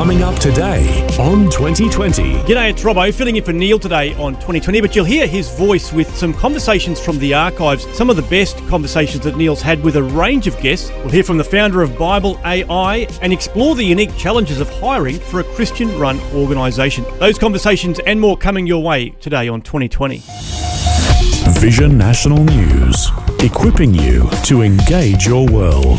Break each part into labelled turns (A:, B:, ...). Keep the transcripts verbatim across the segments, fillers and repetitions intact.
A: Coming up today on twenty twenty.
B: G'day, it's Robbo, filling in for Neil today on twenty twenty, but you'll hear his voice with some conversations from the archives, some of the best conversations that Neil's had with a range of guests. We'll hear from the founder of Bible A I and explore the unique challenges of hiring for a Christian-run organisation. Those conversations and more coming your way today on twenty twenty.
A: Vision National News, equipping you to engage your world.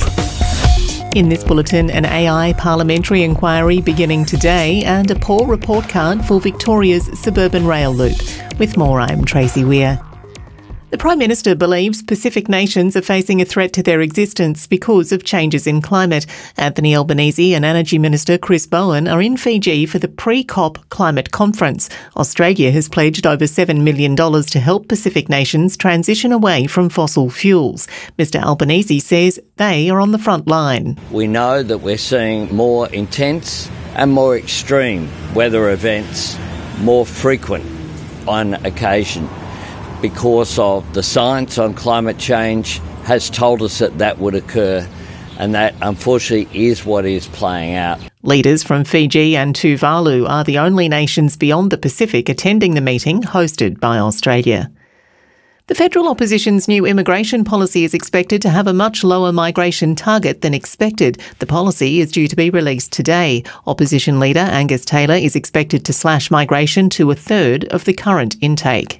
C: In this bulletin, an A I parliamentary inquiry beginning today and a poor report card for Victoria's suburban rail loop. With more, I'm Tracy Weir. The Prime Minister believes Pacific nations are facing a threat to their existence because of changes in climate. Anthony Albanese and Energy Minister Chris Bowen are in Fiji for the pre-COP climate conference. Australia has pledged over seven million dollars to help Pacific nations transition away from fossil fuels. Mister Albanese says they are on the front line.
D: We know that we're seeing more intense and more extreme weather events, more frequent on occasion, because of the science on climate change has told us that that would occur, and that unfortunately is what is playing out.
C: Leaders from Fiji and Tuvalu are the only nations beyond the Pacific attending the meeting hosted by Australia. The federal opposition's new immigration policy is expected to have a much lower migration target than expected. The policy is due to be released today. Opposition leader Angus Taylor is expected to slash migration to a third of the current intake.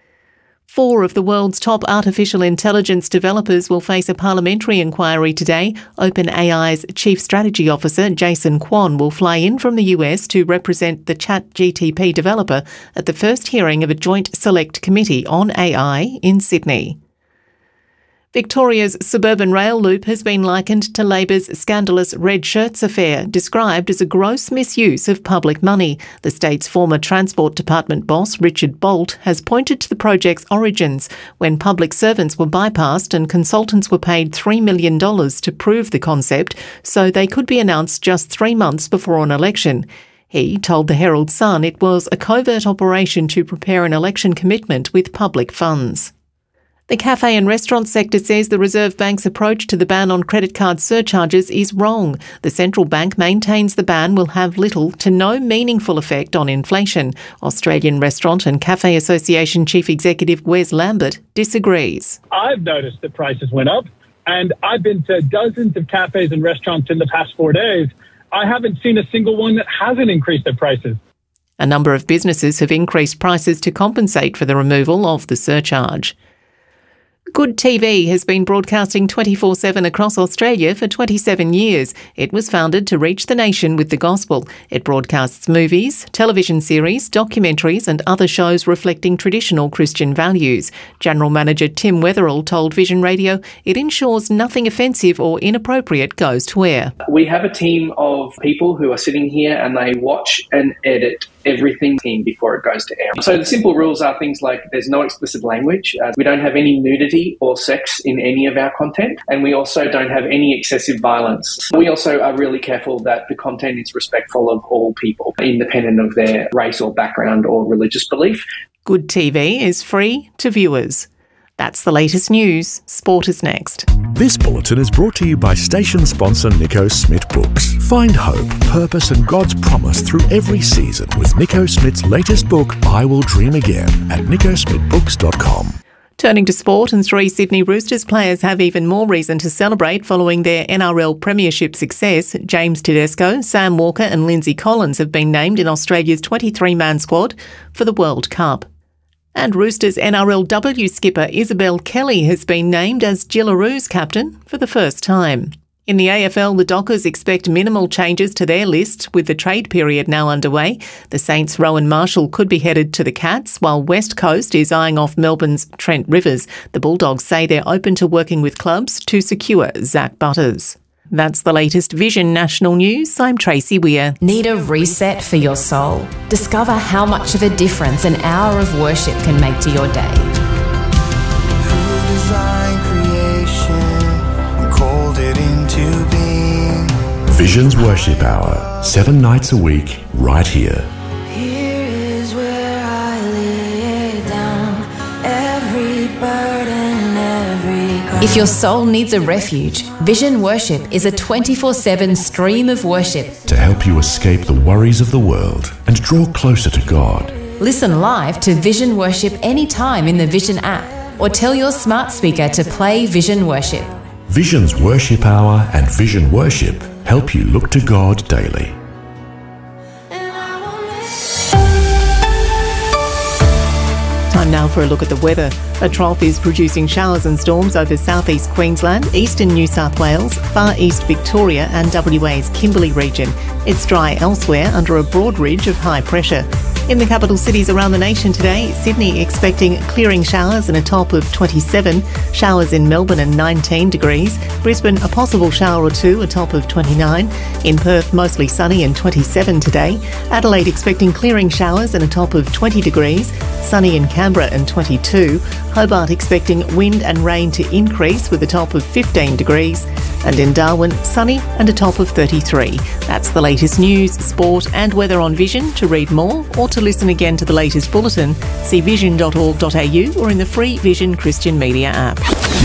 C: Four of the world's top artificial intelligence developers will face a parliamentary inquiry today. OpenAI's Chief Strategy Officer Jason Kwon will fly in from the U S to represent the ChatGPT developer at the first hearing of a joint select committee on A I in Sydney. Victoria's suburban rail loop has been likened to Labor's scandalous red shirts affair, described as a gross misuse of public money. The state's former Transport Department boss, Richard Bolt, has pointed to the project's origins, when public servants were bypassed and consultants were paid three million dollars to prove the concept so they could be announced just three months before an election. He told the Herald Sun it was a covert operation to prepare an election commitment with public funds. The cafe and restaurant sector says the Reserve Bank's approach to the ban on credit card surcharges is wrong. The central bank maintains the ban will have little to no meaningful effect on inflation. Australian Restaurant and Cafe Association Chief Executive Wes Lambert disagrees.
E: I've noticed that prices went up, and I've been to dozens of cafes and restaurants in the past four days. I haven't seen a single one that hasn't increased their prices.
C: A number of businesses have increased prices to compensate for the removal of the surcharge. Good T V has been broadcasting twenty-four seven across Australia for twenty-seven years. It was founded to reach the nation with the gospel. It broadcasts movies, television series, documentaries and other shows reflecting traditional Christian values. General Manager Tim Wetherill told Vision Radio it ensures nothing offensive or inappropriate goes to air.
F: We have a team of people who are sitting here and they watch and edit everything before it goes to air. So the simple rules are things like there's no explicit language, uh, we don't have any nudity or sex in any of our content, and we also don't have any excessive violence. We also are really careful that the content is respectful of all people, independent of their race or background or religious belief.
C: Good T V is free to viewers. That's the latest news. Sport is next.
A: This bulletin is brought to you by station sponsor Nico Smith Books. Find hope, purpose and God's promise through every season with Nico Smith's latest book, I Will Dream Again, at nico smith books dot com.
C: Turning to sport, and three Sydney Roosters players have even more reason to celebrate following their N R L premiership success. James Tedesco, Sam Walker and Lindsay Collins have been named in Australia's twenty-three man squad for the World Cup. And Roosters N R L W skipper Isabel Kelly has been named as Gillaroos captain for the first time. In the A F L, the Dockers expect minimal changes to their list, with the trade period now underway. The Saints' Rowan Marshall could be headed to the Cats, while West Coast is eyeing off Melbourne's Trent Rivers. The Bulldogs say they're open to working with clubs to secure Zach Butters. That's the latest Vision National News. I'm Tracy Weir.
G: Need a reset for your soul? Discover how much of a difference an hour of worship can make to your day.
H: Who designed creation and called it into being?
A: Vision's Worship Hour, seven nights a week, right here.
H: Here is where I lay down every burden, every cry.
G: If your soul needs a refuge, Vision Worship is a twenty-four seven stream of worship.
A: To help you escape the worries of the world and draw closer to God.
G: Listen live to Vision Worship anytime in the Vision app, or tell your smart speaker to play Vision Worship.
A: Vision's Worship Hour and Vision Worship help you look to God daily.
C: Time now for a look at the weather. A trough is producing showers and storms over southeast Queensland, eastern New South Wales, far east Victoria and W A's Kimberley region. It's dry elsewhere under a broad ridge of high pressure. In the capital cities around the nation today, Sydney expecting clearing showers and a top of twenty-seven, showers in Melbourne and nineteen degrees, Brisbane a possible shower or two, a top of twenty-nine, in Perth mostly sunny and twenty-seven today, Adelaide expecting clearing showers and a top of twenty degrees, sunny in Canberra and twenty-two, Hobart expecting wind and rain to increase with a top of fifteen degrees, and in Darwin sunny and a top of thirty-three. That's the latest news, sport and weather on Vision. To read more or to listen again to the latest bulletin, see vision dot org dot a u or in the free Vision Christian Media app.